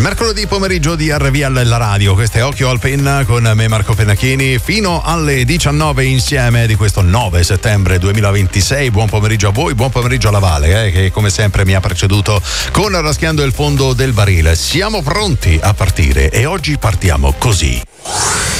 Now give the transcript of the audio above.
Mercoledì pomeriggio di RVL la radio, questo è Occhio al Penna con me Marco Pennacchini fino alle 19 insieme di questo 9 settembre 2026. Buon pomeriggio a voi, buon pomeriggio alla Vale che come sempre mi ha preceduto con Raschiando il fondo del barile. Siamo pronti a partire e oggi partiamo così.